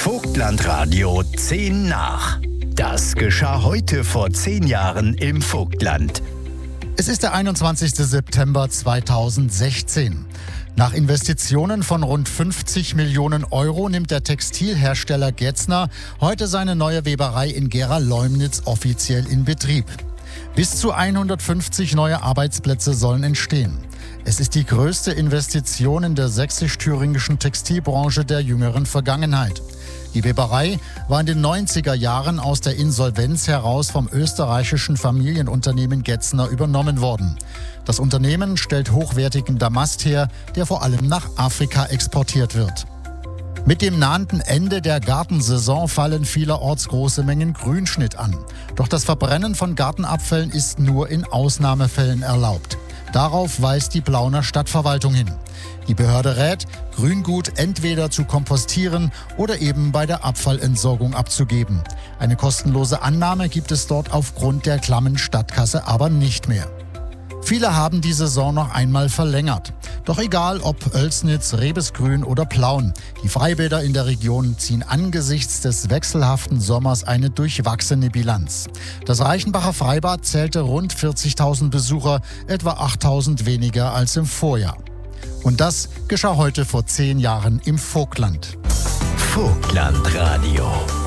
Vogtlandradio 10 nach. Das geschah heute vor 10 Jahren im Vogtland. Es ist der 21. September 2016. Nach Investitionen von rund 50 Millionen Euro nimmt der Textilhersteller Getzner heute seine neue Weberei in Gera-Leumnitz offiziell in Betrieb. Bis zu 150 neue Arbeitsplätze sollen entstehen. Es ist die größte Investition in der sächsisch-thüringischen Textilbranche der jüngeren Vergangenheit. Die Weberei war in den 90er Jahren aus der Insolvenz heraus vom österreichischen Familienunternehmen Getzner übernommen worden. Das Unternehmen stellt hochwertigen Damast her, der vor allem nach Afrika exportiert wird. Mit dem nahenden Ende der Gartensaison fallen vielerorts große Mengen Grünschnitt an. Doch das Verbrennen von Gartenabfällen ist nur in Ausnahmefällen erlaubt. Darauf weist die Plauner Stadtverwaltung hin. Die Behörde rät, Grüngut entweder zu kompostieren oder eben bei der Abfallentsorgung abzugeben. Eine kostenlose Annahme gibt es dort aufgrund der klammen Stadtkasse aber nicht mehr. Viele haben die Saison noch einmal verlängert. Doch egal ob Oelsnitz, Rebesgrün oder Plauen, die Freibäder in der Region ziehen angesichts des wechselhaften Sommers eine durchwachsene Bilanz. Das Reichenbacher Freibad zählte rund 40.000 Besucher, etwa 8.000 weniger als im Vorjahr. Und das geschah heute vor 10 Jahren im Vogtland. Vogtlandradio.